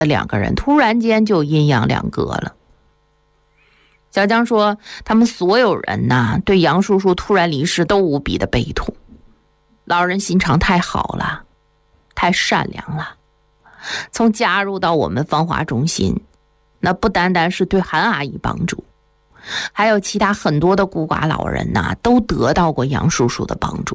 两个人突然间就阴阳两隔了。小江说，他们所有人呐，对杨叔叔突然离世都无比的悲痛。老人心肠太好了，太善良了。从加入到我们芳华中心，那不单单是对韩阿姨帮助，还有其他很多的孤寡老人呐，都得到过杨叔叔的帮助。